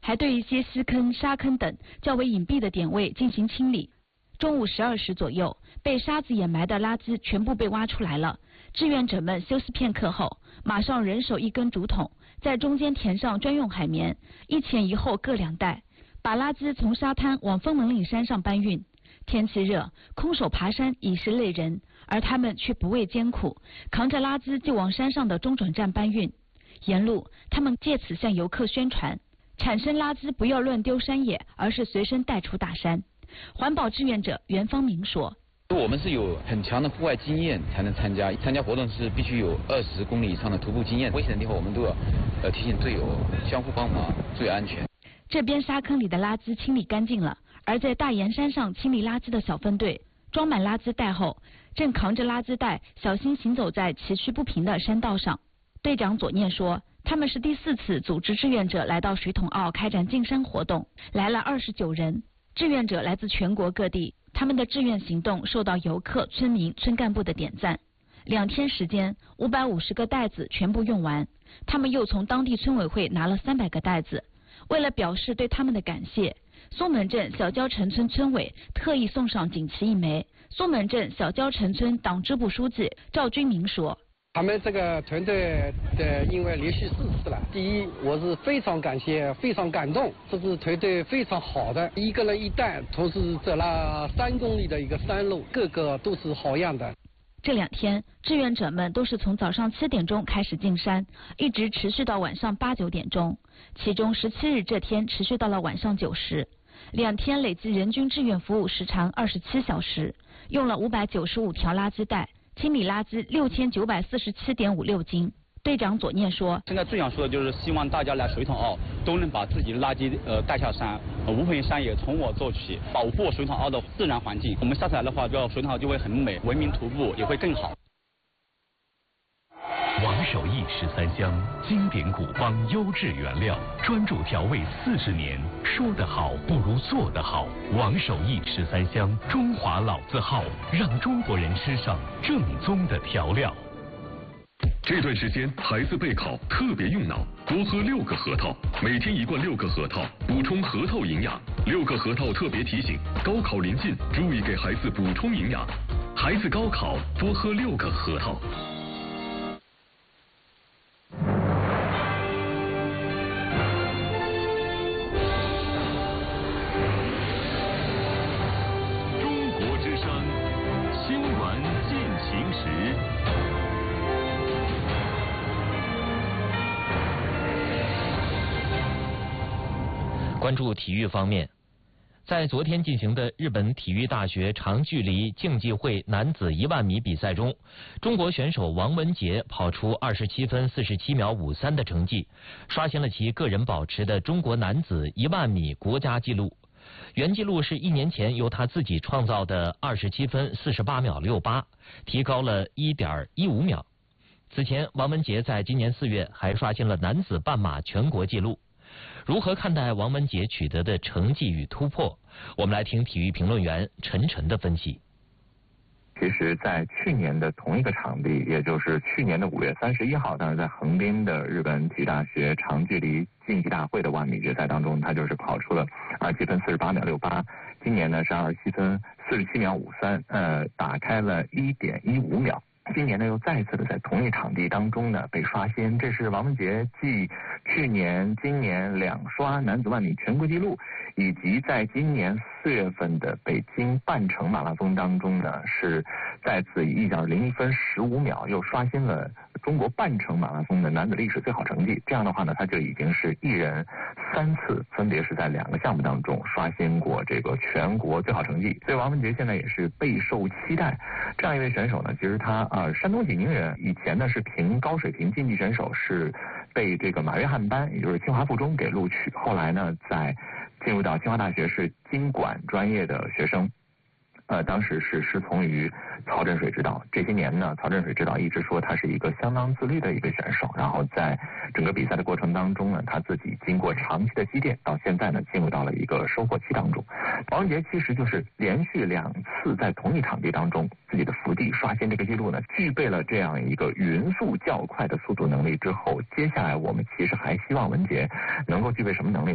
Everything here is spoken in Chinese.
还对一些溪坑、沙坑等较为隐蔽的点位进行清理。中午12时左右，被沙子掩埋的垃圾全部被挖出来了。志愿者们休息片刻后，马上人手一根竹筒，在中间填上专用海绵，一前一后各2袋，把垃圾从沙滩往枫门岭山上搬运。天气热，空手爬山已是累人，而他们却不畏艰苦，扛着垃圾就往山上的中转站搬运。沿路，他们借此向游客宣传：产生垃圾不要乱丢山野，而是随身带出大山。环保志愿者袁方明说： 我们是有很强的户外经验才能参加活动，是必须有20公里以上的徒步经验。危险的地方我们都要提醒队友相互帮忙，注意安全。 这边沙坑里的垃圾清理干净了，而在大岩山上清理垃圾的小分队装满垃圾袋后，正扛着垃圾袋小心行走在崎岖不平的山道上。队长左念说，他们是第4次组织志愿者来到水桶坳开展进山活动，来了29人。志愿者来自全国各地，他们的志愿行动受到游客、村民、村干部的点赞。2天时间，550个袋子全部用完。他们又从当地村委会拿了300个袋子。为了表示对他们的感谢，松门镇小蕉城村村委特意送上锦旗1枚。松门镇小蕉城村党支部书记赵军明说： 他们这个团队因为连续4次了。第一，我是非常感谢、非常感动，这支团队非常好的，一个人1袋，同时走了3公里的一个山路，个个都是好样的。 这2天，志愿者们都是从早上7点钟开始进山，一直持续到晚上8、9点钟。其中17日这天持续到了晚上9时，2天累计人均志愿服务时长27小时，用了595条垃圾袋。清理垃圾6947.56斤。队长左念说： 现在最想说的就是希望大家来水桶坳都能把自己的垃圾带下山，无痕山野从我做起，保护水桶坳的自然环境。我们下次来的话，水桶坳就会很美，文明徒步也会更好。 王守义13香，经典古方，优质原料，专注调味40年。说得好不如做得好。王守义13香，中华老字号，让中国人吃上正宗的调料。 这段时间孩子备考特别用脑，多喝6个核桃，每天1罐6个核桃，补充核桃营养。6个核桃特别提醒：高考临近，注意给孩子补充营养。孩子高考多喝6个核桃。 关注体育方面，在昨天进行的日本体育大学长距离竞技会男子1万米比赛中，中国选手王文杰跑出27分47秒53的成绩，刷新了其个人保持的中国男子1万米国家纪录。原纪录是1年前由他自己创造的27分48秒68，提高了1.15秒。此前，王文杰在今年4月还刷新了男子半马全国纪录。如何看待王文杰取得的成绩与突破？我们来听体育评论员陈晨的分析。 其实在去年的同一个场地，也就是去年的5月31号，当时在横滨的日本体育大学长距离竞技大会的1万米决赛当中，他就是跑出了27分48秒68，今年呢是27分47秒53，打开了1.15秒。今年呢又再次的在同一场地当中呢被刷新，这是王文杰继去年、今年2刷男子1万米全国纪录，以及在今年4月份的北京半程马拉松当中呢是再次以1.01分15秒又刷新了中国半程马拉松的男子历史最好成绩。这样的话呢，他就已经是一人3次，分别是在2个项目当中刷新过这个全国最好成绩。所以王文杰现在也是备受期待。这样一位选手呢，其实他山东济宁人，以前呢是评高水平竞技选手，是被这个马约翰班，也就是清华附中给录取，后来呢在进入到清华大学是经管专业的学生。当时是师从于曹振水指导，这些年呢，曹振水指导一直说他是一个相当自律的一个选手，然后在整个比赛的过程当中呢，他自己经过长期的积淀，到现在呢进入到了一个收获期当中。王文杰其实就是连续2次在同一场地当中自己的伏地刷新这个记录呢，具备了这样一个匀速较快的速度能力之后，接下来我们其实还希望文杰能够具备什么能力？